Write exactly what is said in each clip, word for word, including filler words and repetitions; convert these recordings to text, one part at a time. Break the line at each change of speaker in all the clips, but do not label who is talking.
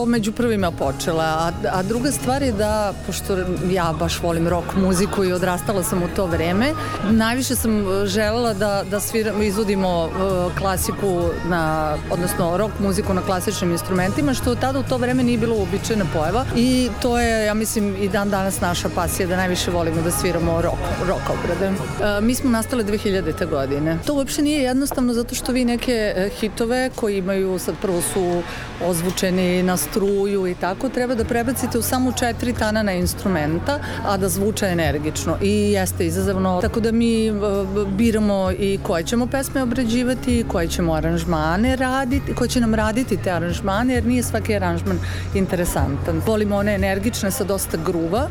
nekako među prvima počela, a, a druga stvar je da, pošto ja baš volim rock muziku i odrastala sam u to vreme, najviše sam želela da, da sviram, izvodimo uh, klasiku, na, odnosno rock muziku na klasičnim instrumentima, što tada u to vreme nije bilo uobičajena pojava i to je, ja mislim, i dan danas naša pasija da najviše volimo da sviramo rock, rock obrade. Uh, mi smo nastale dve hiljadite. godine. To uopšte nije jednostavno zato što vi neke uh, hitove koji imaju, sad prvo su ozvučeni na struju i tako, treba da prebacite u samo četiri tanana instrumenta, a da zvuče energično i jeste izazovno. Tako da mi uh, biramo i koje ćemo pesme obrađivati, koje ćemo aranžmane raditi, koje će nam raditi te aranžmane, jer nije svaki aranžman interesantan. Volimo one energične sa dosta gruva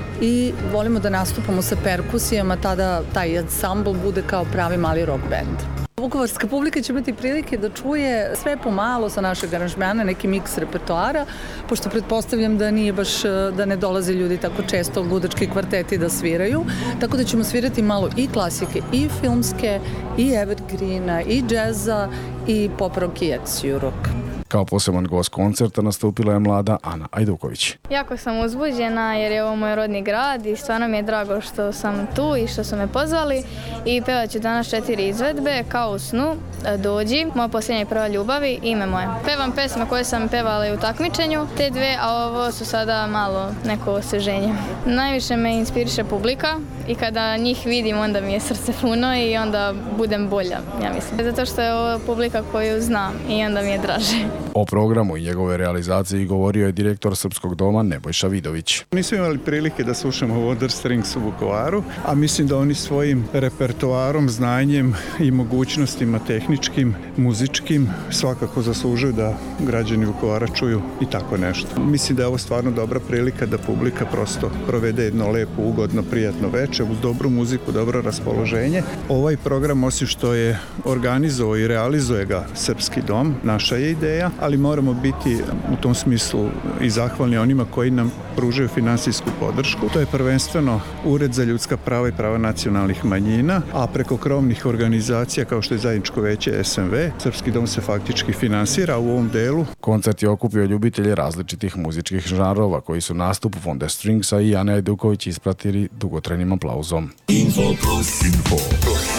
i volimo da nastupamo sa perkusijama, tada taj ansambl bude kao pravi mali rock band. Vukovarska publika će imati prilike da čuje sve pomalo sa našeg aranžmana, neki miks repertoara, pošto pretpostavljam da nije baš, da ne dolaze ljudi tako često ludački kvarteti da sviraju, tako da ćemo svirati malo i klasike, i filmske, i evergreena, i džeza, i pop rock i Ed rock.
Kao poseban gost koncerta nastupila je mlada Ana Ajduković.
Jako sam uzbuđena jer je ovo moj rodni grad i stvarno mi je drago što sam tu i što su me pozvali i pevat ću danas četiri izvedbe Kao u snu, Dođi, Moja posljednja prva ljubavi, Ime moje. Pevam pesme koje sam pevala i u takmičenju, te dve, a ovo su sada malo neko osveženje. Najviše me inspiriše publika i kada njih vidim onda mi je srce puno i onda budem bolja, ja mislim. Zato što je ovo publika koju znam i onda mi je draže.
O programu i njegove realizaciji govorio je direktor Srpskog doma Nebojša Vidović.
Mi smo imali prilike da slušamo Water Strings u Vukovaru, a mislim da oni svojim repertoarom, znanjem i mogućnostima tehničkim, muzičkim svakako zaslužuju da građani Vukovara čuju i tako nešto. Mislim da je ovo stvarno dobra prilika da publika prosto provede jedno lepo, ugodno, prijatno veče uz dobru muziku, dobro raspoloženje. Ovaj program, osim što je organizovao i realizuje ga Srpski dom, naša je ideja, ali moramo biti u tom smislu i zahvalni onima koji nam pružaju finansijsku podršku. To je prvenstveno Ured za ljudska prava i prava nacionalnih manjina, a preko krovnih organizacija kao što je Zajedničko veće S M V, Srpski dom se faktički finansira u ovom delu.
Koncert je okupio ljubitelje različitih muzičkih žanrova koji su nastup Water Stringsa i Ane Ajduković ispratili dugotrajnim aplauzom. Info plus. Info plus.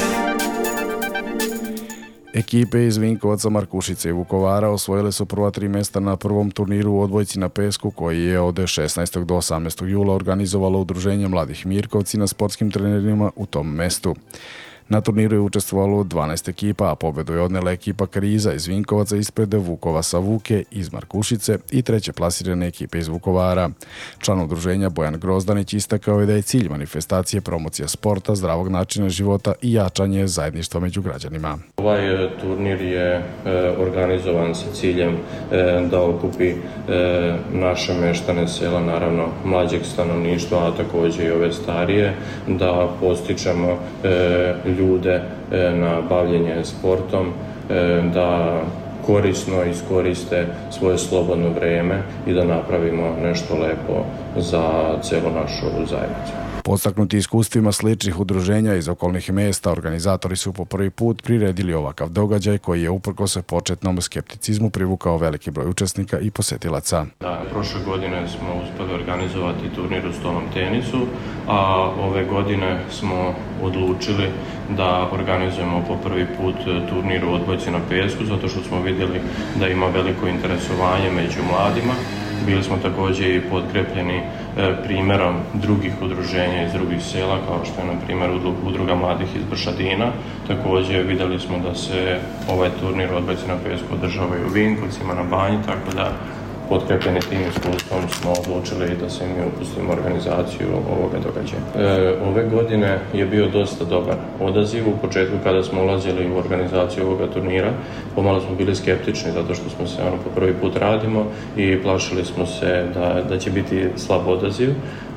Ekipe iz Vinkovaca, Markušice i Vukovara osvojile su prva tri mjesta na prvom turniru u odbojci na pesku koji je od šesnaestog do osamnaestog jula organizovalo Udruženje mladih Mirkovci na sportskim trenerima u tom mestu. Na turniru je učestvovalo dvanaest ekipa, a pobedu je odnela ekipa Kriza iz Vinkovaca ispred Vukova sa Vuke iz Markušice i treće plasirane ekipe iz Vukovara. Član udruženja Bojan Grozdanić istakao je da je cilj manifestacije promocija sporta, zdravog načina života i jačanje zajedništva među građanima.
Ovaj turnir je organizovan sa ciljem da okupi naše meštane sela, naravno mlađeg stanovništva, a također i ove starije, da postičemo ljude na bavljenje sportom, da korisno iskoriste svoje slobodno vrijeme i da napravimo nešto lepo za celu našu zajednicu.
Podstaknuti iskustvima sličnih udruženja iz okolnih mjesta, organizatori su po prvi put priredili ovakav događaj koji je uprkos početnom skepticizmu privukao veliki broj učesnika i posjetilaca.
Da, prošle godine smo uspjeli organizovati turnir u stolnom tenisu, a ove godine smo odlučili da organizujemo po prvi put turnir u odbojci na pesku, zato što smo vidjeli da ima veliko interesovanje među mladima. Bili smo također i potkrepljeni primjerom drugih udruženja iz drugih sela, kao što je na primjer Udruga mladih iz Bršadina. Također vidjeli smo da se ovaj turnir odbojci na pesku održava i u Vinkovcima na Banji, tako da potkrepljeni tim iskustvom smo odlučili da se mi upustimo organizaciju ovoga događaja. E, ove godine je bio dosta dobar odaziv. U početku kada smo ulazili u organizaciju ovoga turnira, pomalo smo bili skeptični zato što smo se ono po prvi put radimo i plašili smo se da, da će biti slab odaziv.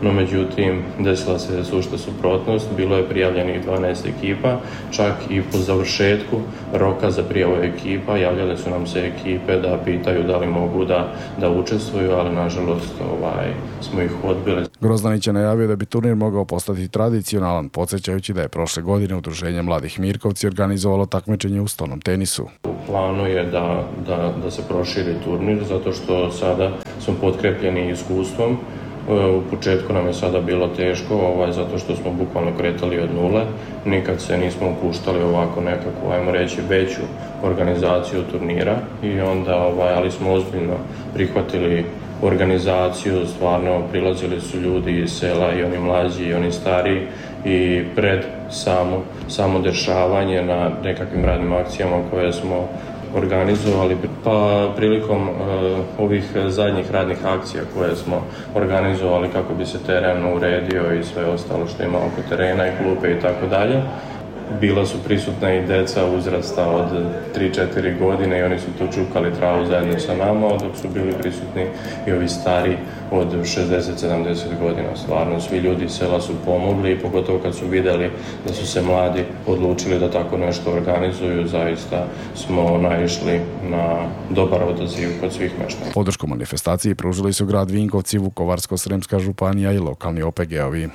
no međutim desila se sušta suprotnost, bilo je prijavljenih dvanaest ekipa, čak i po završetku roka za prijavu ekipa javljale su nam se ekipe da pitaju da li mogu da, da učestvuju, ali nažalost ovaj, smo ih odbili.
Grozdanić je najavio da bi turnir mogao postati tradicionalan, podsjećajući da je prošle godine Udruženje Mladih Mirkovci organizovalo takmičenje u stolnom tenisu.
U planu je da, da, da se proširi turnir, zato što sada smo potkrepljeni iskustvom. U početku nam je sada bilo teško, ovaj, zato što smo bukvalno kretali od nule. Nikad se nismo upuštali ovako nekako, ajmo reći, veću organizaciju turnira i onda, ovaj, ali smo ozbiljno prihvatili organizaciju, stvarno prilazili su ljudi iz sela, i oni mlađi i oni stariji, i pred samo, samo dešavanje na nekakvim radnim akcijama koje smo organizovali, pa prilikom uh, ovih zadnjih radnih akcija koje smo organizovali kako bi se teren uredio i sve ostalo što ima oko terena i klupe i tako dalje, bila su prisutna i deca uzrasta od tri četiri godine i oni su tu čukali travu zajedno sa nama, dok su bili prisutni i ovi stari od šezdeset sedamdeset godina. Stvarno, svi ljudi iz sela su pomogli i pogotovo kad su videli da su se mladi odlučili da tako nešto organizuju, zaista smo naišli na dobar odaziv kod svih meštana.
Podršku manifestaciji pružili su grad Vinkovci, Vukovarsko-sremska županija i lokalni O P G-ovi.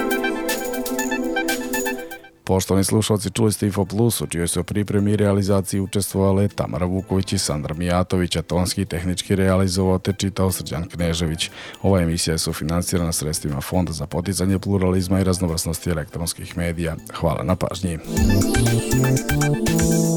Poštovani slušalci, čuli ste Info Plus, u čijoj su u pripremi i realizaciji učestvovale Tamara Vuković i Sandra Mijatović, a tonski i tehnički realizovao te čitao Srđan Knežević. Ova emisija je sufinansirana sredstvima Fonda za poticanje pluralizma i raznovrsnosti elektronskih medija. Hvala na pažnji.